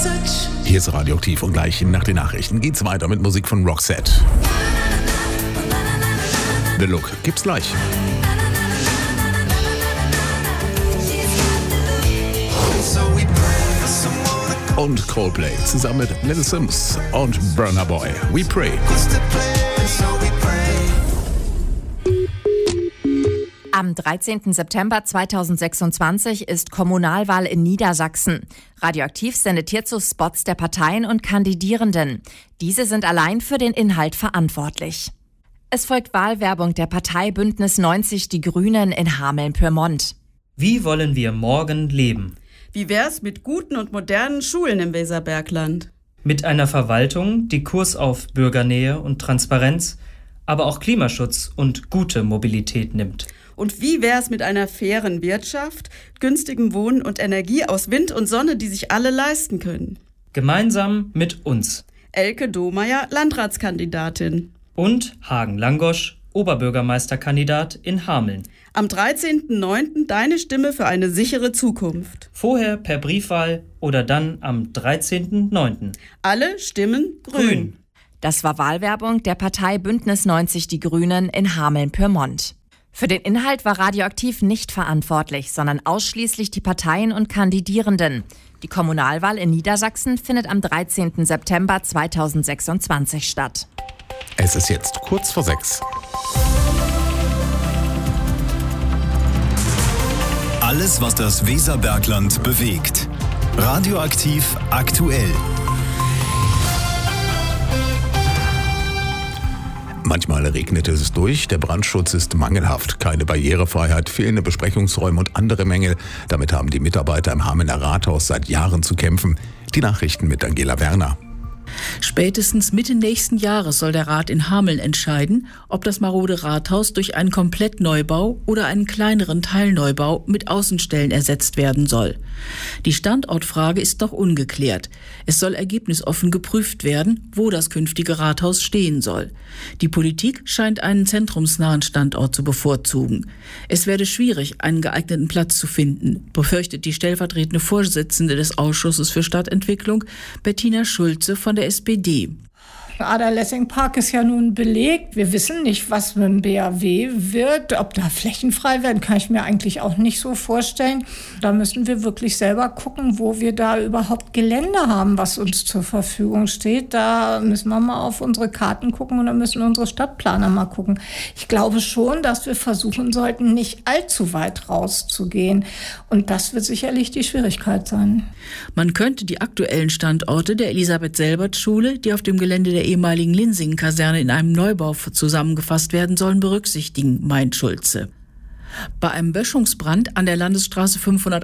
Hier ist Radioaktiv und gleich nach den Nachrichten geht's weiter mit Musik von Roxette. The Look gibt's gleich. Und Coldplay zusammen mit Little Sims und Burna Boy. We Pray. Am 13. September 2026 ist Kommunalwahl in Niedersachsen. Radioaktiv sendet hierzu Spots der Parteien und Kandidierenden. Diese sind allein für den Inhalt verantwortlich. Es folgt Wahlwerbung der Partei Bündnis 90 Die Grünen in Hameln-Pyrmont. Wie wollen wir morgen leben? Wie wär's mit guten und modernen Schulen im Weserbergland? Mit einer Verwaltung, die Kurs auf Bürgernähe und Transparenz, aber auch Klimaschutz und gute Mobilität nimmt. Und wie wär's mit einer fairen Wirtschaft, günstigem Wohnen und Energie aus Wind und Sonne, die sich alle leisten können? Gemeinsam mit uns. Elke Domeyer, Landratskandidatin. Und Hagen Langosch, Oberbürgermeisterkandidat in Hameln. Am 13.09. deine Stimme für eine sichere Zukunft. Vorher per Briefwahl oder dann am 13.09. Alle stimmen grün. Das war Wahlwerbung der Partei Bündnis 90 Die Grünen in Hameln-Pyrmont. Für den Inhalt war Radioaktiv nicht verantwortlich, sondern ausschließlich die Parteien und Kandidierenden. Die Kommunalwahl in Niedersachsen findet am 13. September 2026 statt. Es ist jetzt kurz vor 6. Alles, was das Weserbergland bewegt. Radioaktiv aktuell. Manchmal regnet es durch, der Brandschutz ist mangelhaft, keine Barrierefreiheit, fehlende Besprechungsräume und andere Mängel. Damit haben die Mitarbeiter im Hamelner Rathaus seit Jahren zu kämpfen. Die Nachrichten mit Angela Werner. Spätestens Mitte nächsten Jahres soll der Rat in Hameln entscheiden, ob das marode Rathaus durch einen Komplettneubau oder einen kleineren Teilneubau mit Außenstellen ersetzt werden soll. Die Standortfrage ist noch ungeklärt. Es soll ergebnisoffen geprüft werden, wo das künftige Rathaus stehen soll. Die Politik scheint einen zentrumsnahen Standort zu bevorzugen. Es werde schwierig, einen geeigneten Platz zu finden, befürchtet die stellvertretende Vorsitzende des Ausschusses für Stadtentwicklung, Bettina Schulze von der SPD. Ader-Lessing-Park ist ja nun belegt. Wir wissen nicht, was mit dem BAW wird. Ob da Flächen frei werden, kann ich mir eigentlich auch nicht so vorstellen. Da müssen wir wirklich selber gucken, wo wir da überhaupt Gelände haben, was uns zur Verfügung steht. Da müssen wir mal auf unsere Karten gucken und da müssen unsere Stadtplaner mal gucken. Ich glaube schon, dass wir versuchen sollten, nicht allzu weit rauszugehen. Und das wird sicherlich die Schwierigkeit sein. Man könnte die aktuellen Standorte der Elisabeth-Selbert-Schule, die auf dem Gelände der ehemaligen Linsingen-Kaserne in einem Neubau zusammengefasst werden sollen, berücksichtigen, meint Schulze. Bei einem Böschungsbrand an der Landesstraße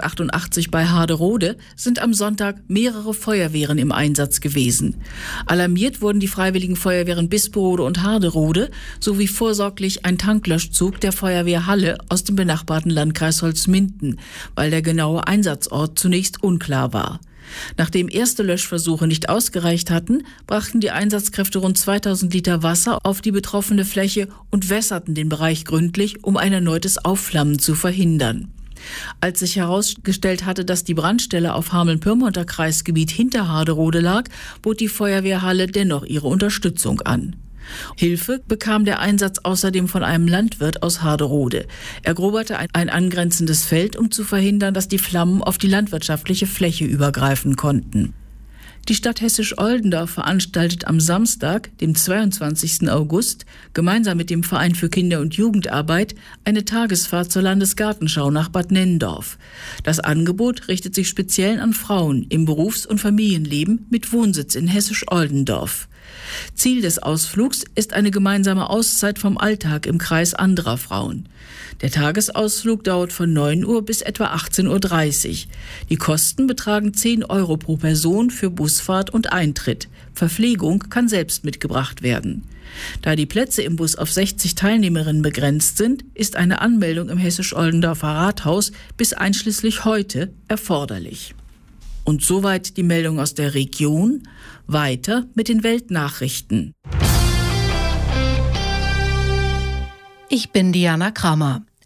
588 bei Haderode sind am Sonntag mehrere Feuerwehren im Einsatz gewesen. Alarmiert wurden die Freiwilligen Feuerwehren Bisperode und Haderode sowie vorsorglich ein Tanklöschzug der Feuerwehr Halle aus dem benachbarten Landkreis Holzminden, weil der genaue Einsatzort zunächst unklar war. Nachdem erste Löschversuche nicht ausgereicht hatten, brachten die Einsatzkräfte rund 2000 Liter Wasser auf die betroffene Fläche und wässerten den Bereich gründlich, um ein erneutes Aufflammen zu verhindern. Als sich herausgestellt hatte, dass die Brandstelle auf Hameln-Pyrmonter Kreisgebiet hinter Haderode lag, bot die Feuerwehrhalle dennoch ihre Unterstützung an. Hilfe bekam der Einsatz außerdem von einem Landwirt aus Haderode. Er groberte ein angrenzendes Feld, um zu verhindern, dass die Flammen auf die landwirtschaftliche Fläche übergreifen konnten. Die Stadt Hessisch-Oldendorf veranstaltet am Samstag, dem 22. August, gemeinsam mit dem Verein für Kinder- und Jugendarbeit eine Tagesfahrt zur Landesgartenschau nach Bad Nennendorf. Das Angebot richtet sich speziell an Frauen im Berufs- und Familienleben mit Wohnsitz in Hessisch-Oldendorf. Ziel des Ausflugs ist eine gemeinsame Auszeit vom Alltag im Kreis anderer Frauen. Der Tagesausflug dauert von 9 Uhr bis etwa 18.30 Uhr. Die Kosten betragen 10 Euro pro Person für Busfahrt und Eintritt. Verpflegung kann selbst mitgebracht werden. Da die Plätze im Bus auf 60 Teilnehmerinnen begrenzt sind, ist eine Anmeldung im Hessisch-Oldendorfer Rathaus bis einschließlich heute erforderlich. Und soweit die Meldung aus der Region. Weiter mit den Weltnachrichten. Ich bin Diana Kramer.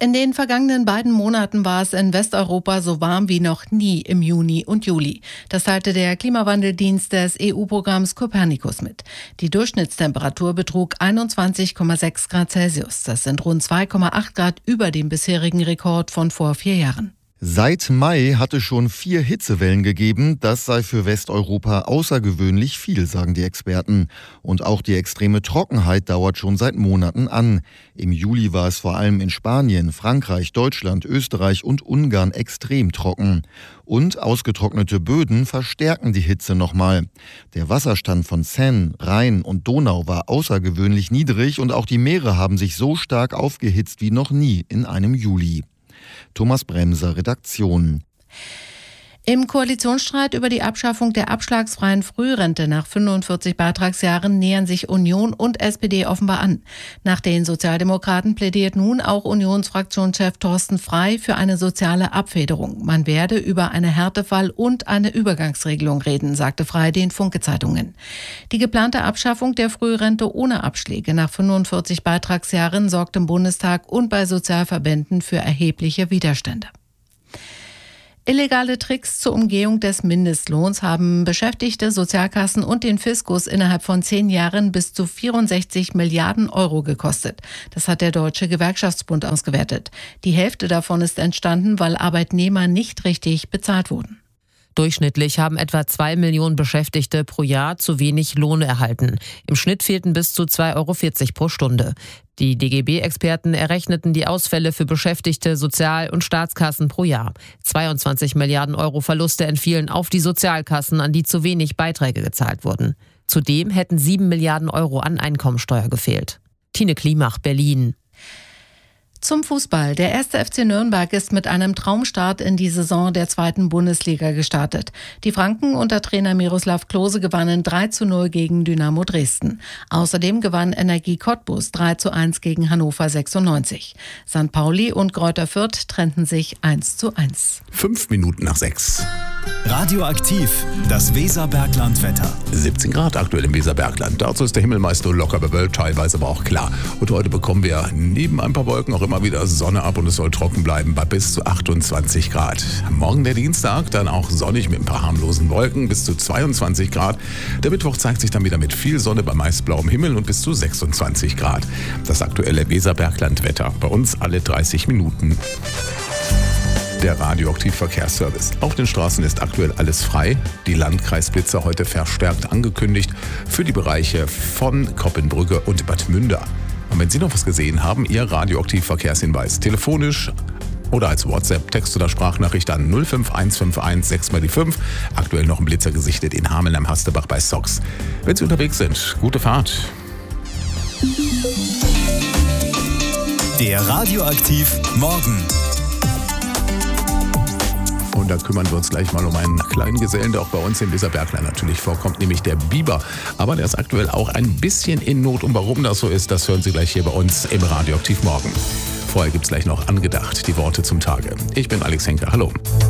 In den vergangenen beiden Monaten war es in Westeuropa so warm wie noch nie im Juni und Juli. Das teilte der Klimawandeldienst des EU-Programms Copernicus mit. Die Durchschnittstemperatur betrug 21,6 Grad Celsius. Das sind rund 2,8 Grad über dem bisherigen Rekord von vor 4 Jahren. Seit Mai hatte schon 4 Hitzewellen gegeben. Das sei für Westeuropa außergewöhnlich viel, sagen die Experten. Und auch die extreme Trockenheit dauert schon seit Monaten an. Im Juli war es vor allem in Spanien, Frankreich, Deutschland, Österreich und Ungarn extrem trocken. Und ausgetrocknete Böden verstärken die Hitze nochmal. Der Wasserstand von Seine, Rhein und Donau war außergewöhnlich niedrig und auch die Meere haben sich so stark aufgehitzt wie noch nie in einem Juli. Thomas Bremser, Redaktion. Im Koalitionsstreit über die Abschaffung der abschlagsfreien Frührente nach 45 Beitragsjahren nähern sich Union und SPD offenbar an. Nach den Sozialdemokraten plädiert nun auch Unionsfraktionschef Thorsten Frey für eine soziale Abfederung. Man werde über eine Härtefall- und eine Übergangsregelung reden, sagte Frey den Funke-Zeitungen. Die geplante Abschaffung der Frührente ohne Abschläge nach 45 Beitragsjahren sorgt im Bundestag und bei Sozialverbänden für erhebliche Widerstände. Illegale Tricks zur Umgehung des Mindestlohns haben Beschäftigte, Sozialkassen und den Fiskus innerhalb von 10 Jahren bis zu 64 Milliarden Euro gekostet. Das hat der Deutsche Gewerkschaftsbund ausgewertet. Die Hälfte davon ist entstanden, weil Arbeitnehmer nicht richtig bezahlt wurden. Durchschnittlich haben etwa 2 Millionen Beschäftigte pro Jahr zu wenig Lohn erhalten. Im Schnitt fehlten bis zu 2,40 Euro pro Stunde. Die DGB-Experten errechneten die Ausfälle für Beschäftigte, Sozial- und Staatskassen pro Jahr. 22 Milliarden Euro Verluste entfielen auf die Sozialkassen, an die zu wenig Beiträge gezahlt wurden. Zudem hätten 7 Milliarden Euro an Einkommensteuer gefehlt. Tine Klimach, Berlin. Zum Fußball. Der 1. FC Nürnberg ist mit einem Traumstart in die Saison der 2. Bundesliga gestartet. Die Franken unter Trainer Miroslav Klose gewannen 3:0 gegen Dynamo Dresden. Außerdem gewann Energie Cottbus 3:1 gegen Hannover 96. St. Pauli und Greuther Fürth trennten sich 1:1. 5 Minuten nach 6. Radioaktiv, das Weserbergland-Wetter. 17 Grad aktuell im Weserbergland. Dazu ist der Himmel meist nur locker bewölkt, teilweise aber auch klar. Und heute bekommen wir neben ein paar Wolken auch immer wieder Sonne ab und es soll trocken bleiben bei bis zu 28 Grad. Morgen der Dienstag, dann auch sonnig mit ein paar harmlosen Wolken, bis zu 22 Grad. Der Mittwoch zeigt sich dann wieder mit viel Sonne bei meist blauem Himmel und bis zu 26 Grad. Das aktuelle Weserbergland-Wetter. Bei uns alle 30 Minuten. Der Radioaktiv-Verkehrsservice. Auf den Straßen ist aktuell alles frei. Die Landkreisblitzer heute verstärkt angekündigt für die Bereiche von Koppenbrügge und Bad Münder. Und wenn Sie noch was gesehen haben, Ihr Radioaktiv-Verkehrshinweis telefonisch oder als WhatsApp, Text oder Sprachnachricht an 05151 6x5. Aktuell noch ein Blitzer gesichtet in Hameln am Hastebach bei Sox. Wenn Sie unterwegs sind, gute Fahrt. Der Radioaktiv Morgen. Und da kümmern wir uns gleich mal um einen kleinen Gesellen, der auch bei uns im Weserbergland natürlich vorkommt, nämlich der Biber. Aber der ist aktuell auch ein bisschen in Not. Und warum das so ist, das hören Sie gleich hier bei uns im Radioaktiv Morgen. Vorher gibt es gleich noch angedacht die Worte zum Tage. Ich bin Alex Henke. Hallo.